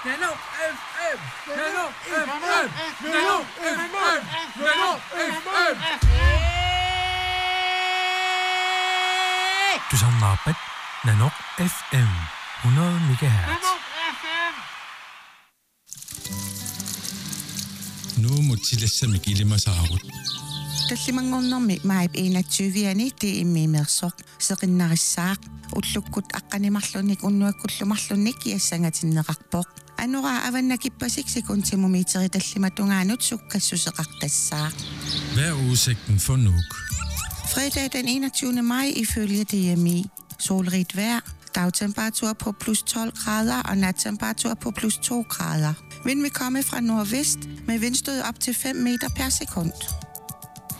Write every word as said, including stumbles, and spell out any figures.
Nano F M! Nano F M! Nano F M! Nano F M! Du som nappet Nano F M hundrede megahertz. Nu mutilassa mikilimasaagut. Таллимангорнэрми маип иинатсуивиани ти иммиимерсоқ сеқиннарissаақ уллуккут аққанимарлуник уннуаккуллумарлуник киассангатиннеқарпоқ анура аваннакиппасик секунтимумиитери таллиматунгаанут суккассусеқартассаақ. Hvad er udsigten for Nuuk? Fredag den enogtyvende maj ifølge D M I. Solrigt vejr, dagtemperatur på plus tolv grader og nattemperatur på plus to grader. Vind vil komme fra nordvest med vindstød op til fem meter per sekund.